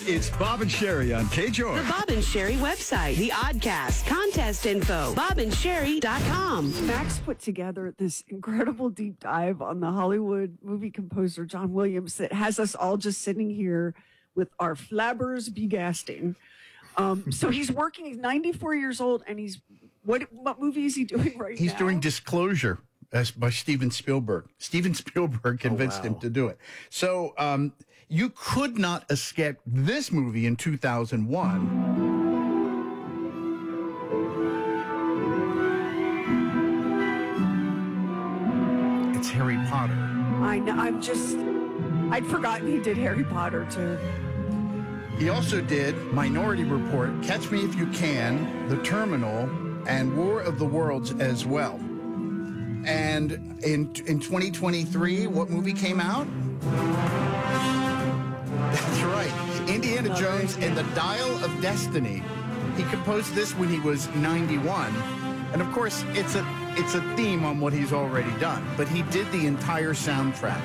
It's Bob and Sherry on KJOY. The Bob and Sherry website, the Oddcast, contest info, bobandsherry.com. Max put together this incredible deep dive on the Hollywood movie composer John Williams that has us all just sitting here with our flabbers begasting. So he's working, he's 94 years old, and what movie is he doing right now? He's doing Disclosure by Steven Spielberg. Steven Spielberg convinced him to do it. So you could not escape this movie in 2001. It's Harry Potter. I know. I'd forgotten he did Harry Potter too. He also did Minority Report, Catch Me If You Can, The Terminal, and War of the Worlds as well. And in 2023, what movie came out? That's right, Indiana Jones and the Dial of Destiny. He composed this when he was 91. And of course, it's a theme on what he's already done. But he did the entire soundtrack.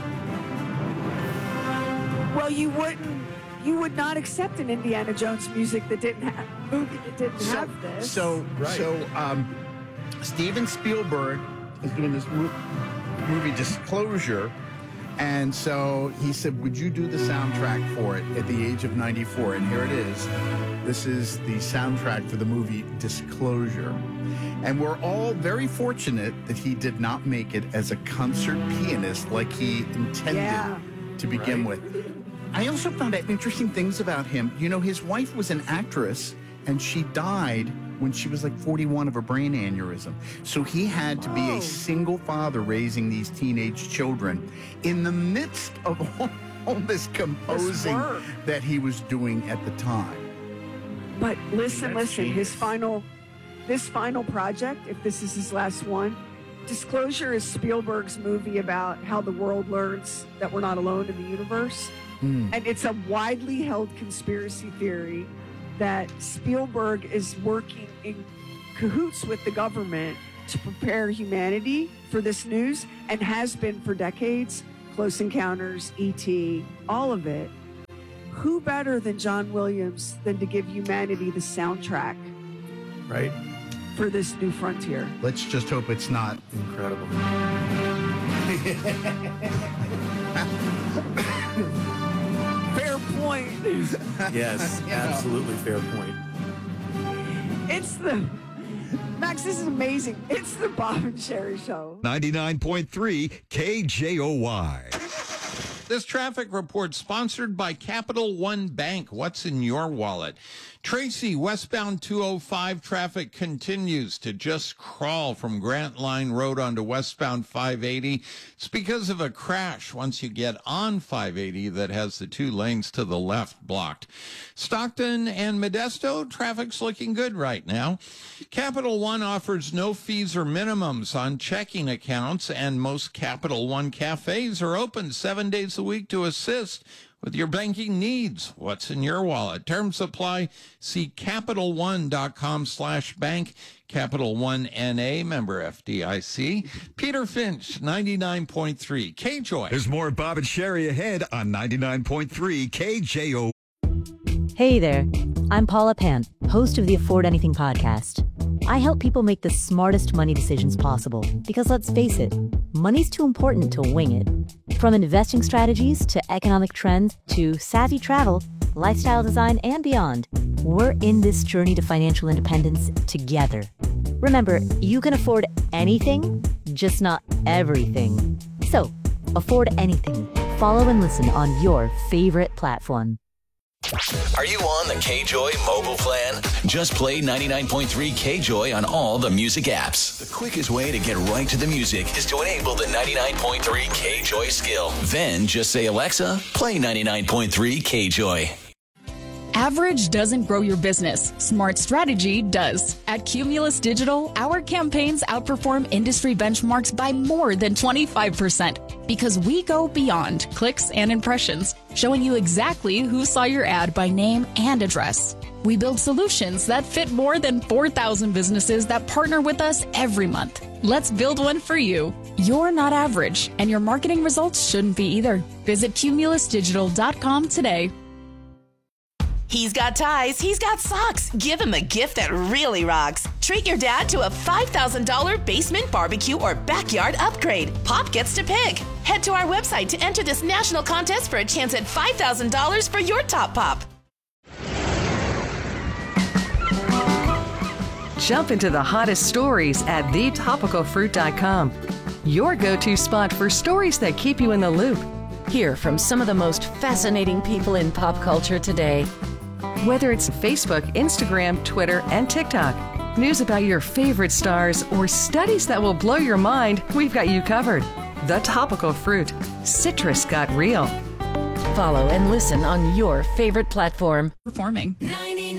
Well, you would not accept an Indiana Jones movie that didn't have this. So Steven Spielberg is doing this movie Disclosure, and so he said, would you do the soundtrack for it at the age of 94? And here it is. This is the soundtrack for the movie Disclosure. And we're all very fortunate that he did not make it as a concert pianist like he intended to begin with. I also found out interesting things about him. You know, his wife was an actress, and she died when she was like 41 of a brain aneurysm. So he had to be a single father raising these teenage children in the midst of all this composing that he was doing at the time. But listen, this final project, if this is his last one, Disclosure is Spielberg's movie about how the world learns that we're not alone in the universe. And it's a widely held conspiracy theory that Spielberg is working in cahoots with the government to prepare humanity for this news, and has been for decades. Close Encounters, E.T., all of it. Who better than John Williams than to give humanity the soundtrack? Right. For this new frontier. Let's just hope it's not incredible. Fair point. Yes, absolutely fair point. Max, this is amazing. It's the Bob and Sherry Show. 99.3 KJOY. This traffic report sponsored by Capital One Bank. What's in your wallet? Tracy, westbound 205 traffic continues to just crawl from Grant Line Road onto westbound 580. It's because of a crash once you get on 580 that has the two lanes to the left blocked. Stockton and Modesto, traffic's looking good right now. Capital One offers no fees or minimums on checking accounts, and most Capital One cafes are open 7 days a week to assist with your banking needs. What's in your wallet? Terms apply. See CapitalOne.com/bank. Capital One N.A., member FDIC. Peter Finch, 99.3 KJOY. There's more Bob and Sherry ahead on 99.3 KJO. Hey there, I'm Paula Pant, host of the Afford Anything podcast. I help people make the smartest money decisions possible because, let's face it, money's too important to wing it. From investing strategies to economic trends to savvy travel, lifestyle design, and beyond, we're in this journey to financial independence together. Remember, you can afford anything, just not everything. So, afford anything. Follow and listen on your favorite platform. Are you on the KJOY mobile plan? Just play 99.3 KJOY on all the music apps. The quickest way to get right to the music is to enable the 99.3 KJOY skill. Then just say, Alexa, play 99.3 KJOY. Average doesn't grow your business. Smart strategy does. At Cumulus Digital, our campaigns outperform industry benchmarks by more than 25% because we go beyond clicks and impressions, showing you exactly who saw your ad by name and address. We build solutions that fit more than 4,000 businesses that partner with us every month. Let's build one for you. You're not average, and your marketing results shouldn't be either. Visit cumulusdigital.com today. He's got ties, he's got socks. Give him a gift that really rocks. Treat your dad to a $5,000 basement barbecue or backyard upgrade. Pop gets to pick. Head to our website to enter this national contest for a chance at $5,000 for your top pop. Jump into the hottest stories at thetopicalfruit.com. Your go-to spot for stories that keep you in the loop. Hear from some of the most fascinating people in pop culture today. Whether it's Facebook, Instagram, Twitter, and TikTok, news about your favorite stars, or studies that will blow your mind, we've got you covered. The Topical Fruit. Citrus got real. Follow and listen on your favorite platform. Performing. 99.